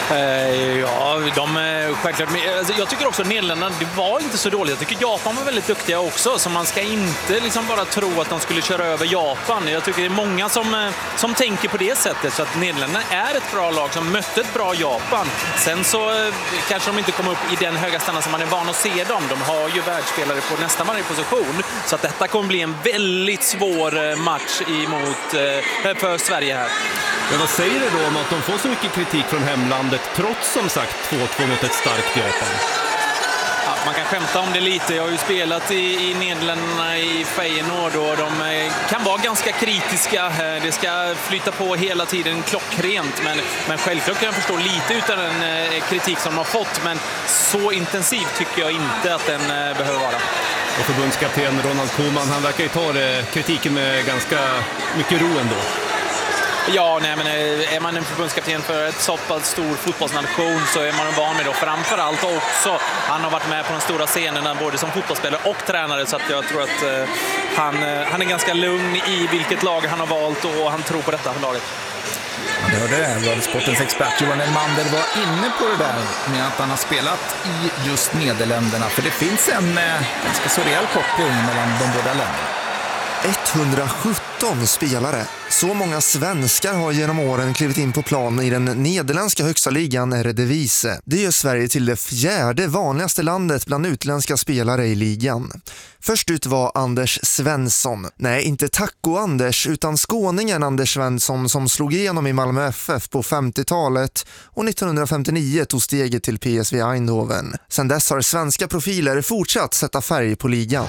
Ja, självklart. Alltså, jag tycker också att Nederländerna, det var inte så dåligt. Jag tycker Japan var väldigt duktiga också, så man ska inte liksom bara tro att de skulle köra över Japan. Jag tycker det är många som tänker på det sättet, så att Nederländerna är ett bra lag som mötte ett bra Japan. Sen så kanske de inte kommer upp i den höga standard som man är van att se dem. De har ju världsspelare på nästan varje position, så att detta kommer bli en väldigt svår match för Sverige här. Men vad säger du då om att de får så mycket kritik från hemlandet trots som sagt 2-2 mot ett starkt Japan? Ja, man kan skämta om det lite. Jag har ju spelat i Nederländerna i Feyenoord och de kan vara ganska kritiska. Det ska flytta på hela tiden klockrent, men självklart kan jag förstå lite utan den kritik som de har fått, men så intensiv tycker jag inte att den behöver vara. Och förbundskapten Ronald Koeman, han verkar ju ta kritiken med ganska mycket ro ändå. Ja, nej, men är man en förbundskapten för ett så pass stor fotbollsnation så är man van med det. Och framförallt också, han har varit med på de stora scenerna både som fotbollsspelare och tränare, så att jag tror att han är ganska lugn i vilket lag han har valt och han tror på detta laget. Ja, det hörde det. Radiosportens expert Johan Elmander var inne på det där med att han har spelat i just Nederländerna, för det finns en ganska så rejäl koppling mellan de båda länderna. 117 spelare. Så många svenskar har genom åren klivit in på plan i den nederländska högsta ligan Eredivisie. Det gör Sverige till det 4:e vanligaste landet bland utländska spelare i ligan. Först ut var Anders Svensson. Nej, inte Taco-Anders utan skåningen Anders Svensson som slog igenom i Malmö FF på 50-talet och 1959 tog steget till PSV Eindhoven. Sedan dess har svenska profiler fortsatt sätta färg på ligan.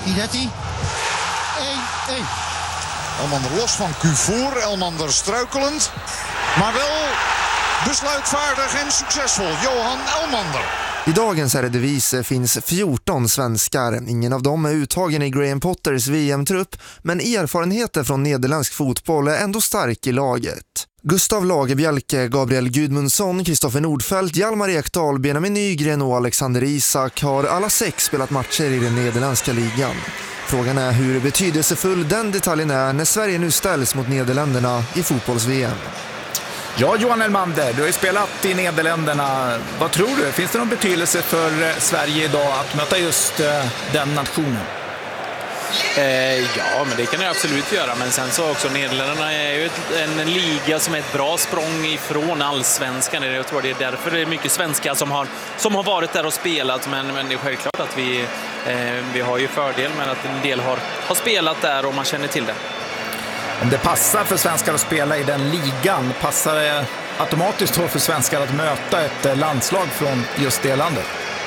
Elmander los van Cuvour, Elmander struikelend, maar wel besluitvaardig en succesvol. Johan Elmander. I dagens Eredivisie finns 14 svenskar. Ingen av dem är uttagen i Graham Potters VM-trupp, men erfarenheter från nederländsk fotboll är ändå stark i laget. Gustav Lagerbjälke, Gabriel Gudmundsson, Kristoffer Nordfeldt, Hjalmar Ekdal, Benjamin Nygren och Alexander Isak har alla 6 spelat matcher i den nederländska ligan. Frågan är hur betydelsefull den detaljen är när Sverige nu ställs mot Nederländerna i fotbolls-VM. Ja, Johan Elmander, du har ju spelat i Nederländerna. Vad tror du? Finns det någon betydelse för Sverige idag att möta just den nationen? Ja, men det kan det absolut göra. Men sen så också, Nederländerna är ju en liga som är ett bra språng ifrån allsvenskan. Jag tror det är därför det är mycket svenskar som har varit där och spelat. Men det är självklart att vi har ju fördel med att en del har spelat där och man känner till det. Om det passar för svenskar att spela i den ligan, passar det automatiskt för svenskar att möta ett landslag från just det landet?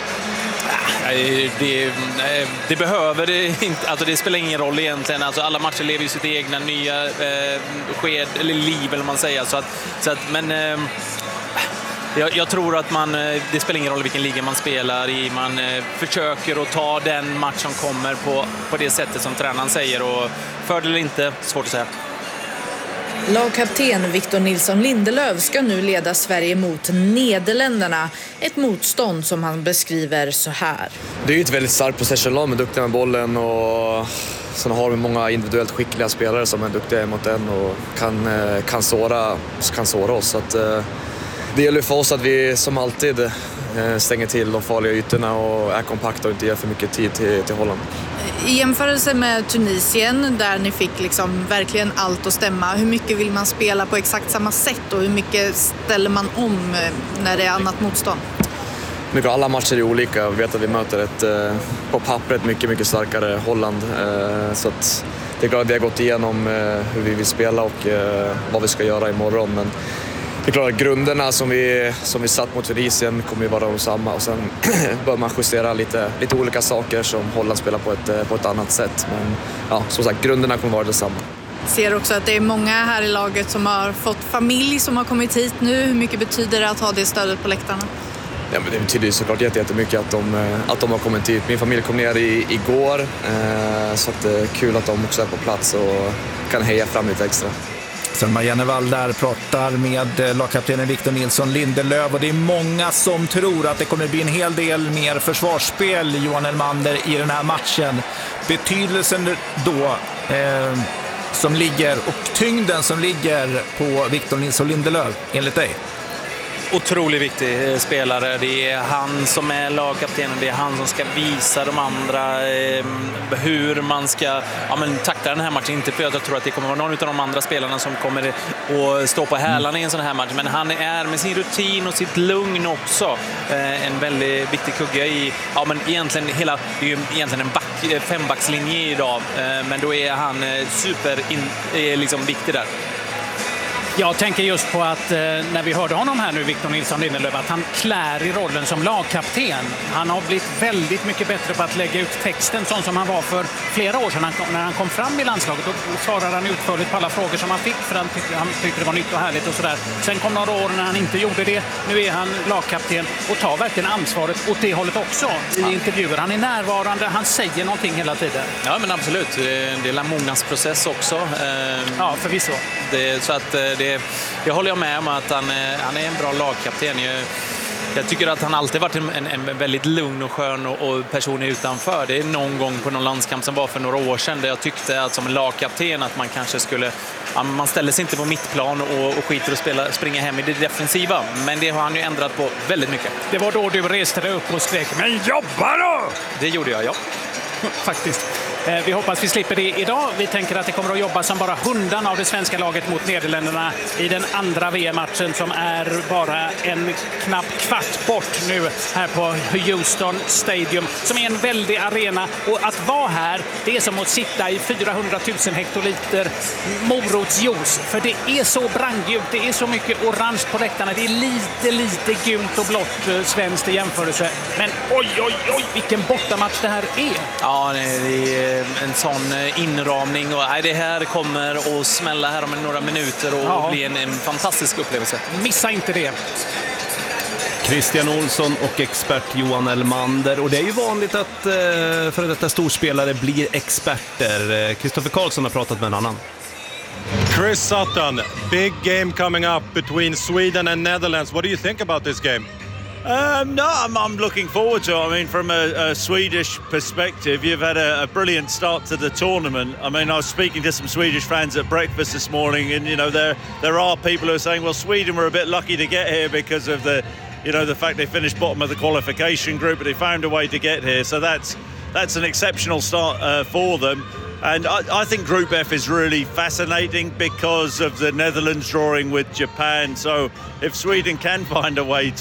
Det behöver det inte. Alltså det spelar ingen roll egentligen. Alltså alla matcher lever ju sitt egna nya sked eller liv, eller man säger. Jag tror att det spelar ingen roll vilken liga man spelar i. Man försöker att ta den match som kommer på det sättet som tränaren säger. Och fördel eller inte, svårt att säga. Lagkapten Victor Nilsson Lindelöf ska nu leda Sverige mot Nederländerna. Ett motstånd som han beskriver så här. Det är ju ett väldigt starkt possession-lag med duktiga med bollen, och sen har vi många individuellt skickliga spelare som är duktiga mot den och kan såra oss. Så att, det gäller för oss att vi som alltid stänger till de farliga ytorna och är kompakta och inte ger för mycket tid till Holland. I jämförelse med Tunisien, där ni fick liksom verkligen allt att stämma, hur mycket vill man spela på exakt samma sätt och hur mycket ställer man om när det är annat motstånd? Alla matcher är olika. Vi vet att vi möter ett på pappret mycket starkare Holland. Så att det är klart att vi har gått igenom hur vi vill spela och vad vi ska göra imorgon. Men det är klart att grunderna som vi satt mot Tunisien kommer ju vara de samma. Och sen bör man justera lite olika saker som Holland spelar på ett annat sätt. Men ja, som sagt, grunderna kommer vara detsamma. Ser också att det är många här i laget som har fått familj som har kommit hit nu. Hur mycket betyder det att ha det stödet på läktarna? Ja, men det betyder ju såklart jättemycket att de har kommit hit. Min familj kom ner igår, så att det är kul att de också är på plats och kan heja fram lite extra. Selma Jennevall där pratar med lagkaptenen Victor Nilsson Lindelöf, och det är många som tror att det kommer bli en hel del mer försvarsspel, Johan Elmander, i den här matchen. Betydelsen då som ligger och tyngden som ligger på Victor Nilsson Lindelöf enligt dig? Otroligt viktig spelare. Det är han som är lagkaptenen. Det är han som ska visa de andra hur man ska tackla den här matchen. Inte för att jag tror att det kommer vara någon av de andra spelarna som kommer att stå på hälarna i en sån här match. Men han är med sin rutin och sitt lugn också en väldigt viktig kugge i egentligen det är ju egentligen en fembackslinje idag. Men då är han viktig där. Jag tänker just på att när vi hörde honom här nu, Victor Nilsson Lindelöf, att han klär i rollen som lagkapten. Han har blivit väldigt mycket bättre på att lägga ut texten, sån som han var för flera år sedan när han kom fram i landslaget. Då svarade han utförligt på alla frågor som han fick, för han tyckte det var nytt och härligt och sådär. Sen kom några år när han inte gjorde det. Nu är han lagkapten och tar verkligen ansvaret åt det hållet också i intervjuer. Han är närvarande, han säger någonting hela tiden. Ja, men absolut. Det är mångas process också. Ja, förvisso. Så att det håller jag med om, att han är en bra lagkapten. Jag tycker att han alltid varit en väldigt lugn och skön och person utanför. Det är någon gång på någon landskamp som var för några år sedan där jag tyckte att som en lagkapten att man kanske skulle... Man ställer sig inte på mittplan och skiter och springa hem i det defensiva. Men det har han ju ändrat på väldigt mycket. Det var då du reste dig upp och skrek, men jobba då! Det gjorde jag, ja. Faktiskt. Vi hoppas vi slipper det idag. Vi tänker att det kommer att jobba som bara hundarna av det svenska laget mot Nederländerna i den andra VM-matchen som är bara en knapp kvart bort nu här på Houston Stadium, som är en väldig arena. Och att vara här, det är som att sitta i 400 000 hektoliter morotsjuice. För det är så brandgult, det är så mycket orange på läktarna. Det är lite gult och blått svenskt i jämförelse. Men oj, vilken bortamatch det här är. Ja, det är en sån inramning och det här kommer att smälla här om några minuter och bli en fantastisk upplevelse. Missa inte det. Christian Olsson och expert Johan Elmander. Och det är ju vanligt att för detta storspelare blir experter. Kristoffer Karlsson har pratat med en annan. Chris Sutton, big game coming up between Sweden and Netherlands. What do you think about this game? No, I'm looking forward to it. I mean, from a Swedish perspective, you've had a brilliant start to the tournament. I mean, I was speaking to some Swedish fans at breakfast this morning, and there are people who are saying, well, Sweden were a bit lucky to get here because of the fact they finished bottom of the qualification group, but they found a way to get here. So that's an exceptional start for them. And I think Group F is really fascinating because of the Netherlands drawing with Japan. So if Sweden can find a way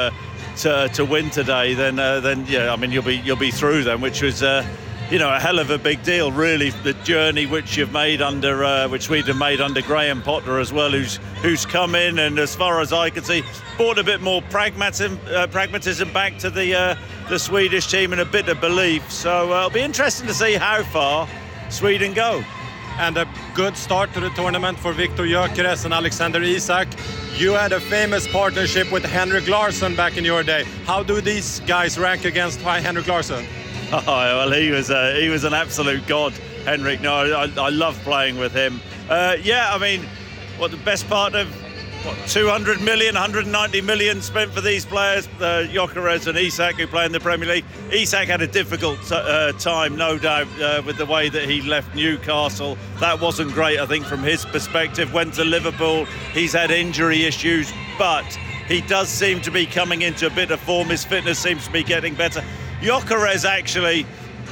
to win today, then yeah, I mean you'll be through them, which was a hell of a big deal, really. The journey which which Sweden made under Graham Potter as well, who's come in and, as far as I can see, brought a bit more pragmatism back to the Swedish team and a bit of belief. So it'll be interesting to see how far Sweden go. And a good start to the tournament for Viktor Gyökeres and Alexander Isak. You had a famous partnership with Henrik Larsson back in your day. How do these guys rank against Henrik Larsson? Oh, well, he was an absolute god, Henrik. No, I love playing with him. Yeah, I mean, the best part of 200 million, 190 million spent for these players, Gyökeres and Isak, who play in the Premier League. Isak had a difficult time, no doubt, with the way that he left Newcastle. That wasn't great, I think, from his perspective. Went to Liverpool. He's had injury issues, but he does seem to be coming into a bit of form. His fitness seems to be getting better. Gyökeres, actually,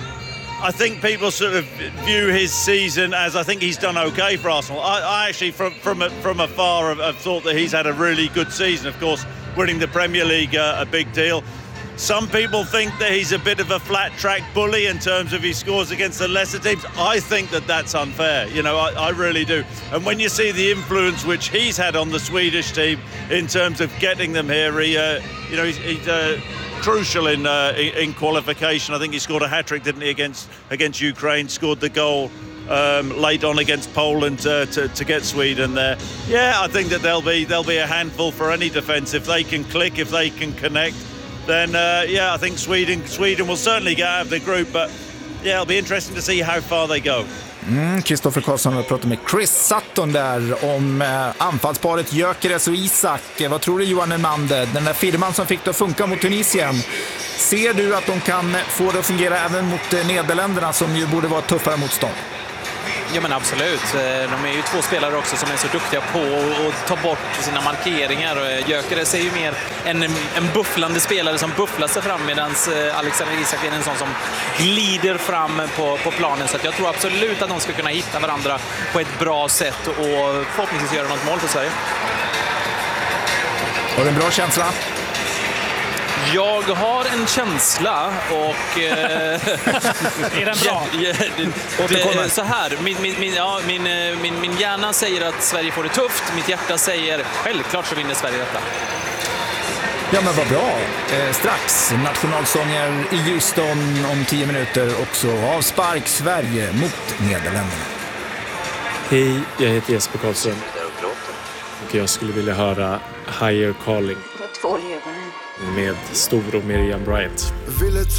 I think people sort of view his season as, I think he's done okay for Arsenal. I actually, from afar, have thought that he's had a really good season. Of course, winning the Premier League, a big deal. Some people think that he's a bit of a flat-track bully in terms of he scores against the lesser teams. I think that that's unfair. I really do. And when you see the influence which he's had on the Swedish team in terms of getting them here, he's crucial in qualification. I think he scored a hat-trick, didn't he, against Ukraine, scored the goal late on against Poland to get Sweden there. Yeah, I think that they'll be a handful for any defence. If they can click, if they can connect, then I think Sweden will certainly get out of the group, but yeah, it'll be interesting to see how far they go. Kristoffer Karlsson har pratat med Chris Sutton där om anfallsparet Gyökeres och Isak. Vad tror du, Johan Elmander? Den där firman som fick det att funka mot Tunisien. Ser du att de kan få det att fungera även mot Nederländerna, som ju borde vara ett tuffare motstånd? Ja, men absolut. De är ju två spelare också som är så duktiga på att ta bort sina markeringar. Gyökeres är ju mer en bufflande spelare som bufflar sig fram, medan Alexander Isak är en sån som glider fram på planen. Så att jag tror absolut att de ska kunna hitta varandra på ett bra sätt och förhoppningsvis göra något mål för Sverige. Har du en bra känsla? Jag har en känsla och... Är den bra? Så här, min hjärna säger att Sverige får det tufft. Mitt hjärta säger självklart så vinner Sverige detta. Ja, men vad bra. Strax nationalsånger i Houston om 10 minuter också. Avspark Sverige mot Nederländerna. Hej, jag heter Jesper Karlström. Och jag skulle vilja höra Higher Calling med Stor och Miriam Bryant. Ville